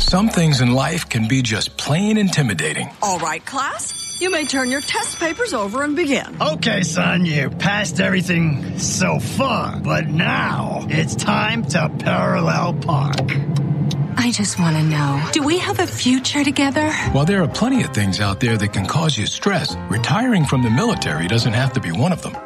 Some things in life can be just plain intimidating. All right, class, you may turn your test papers over and begin. Okay, son, you passed everything so far, but now it's time to parallel park. I just want to know, do we have a future together? While there are plenty of things out there that can cause you stress, retiring from the military doesn't have to be one of them.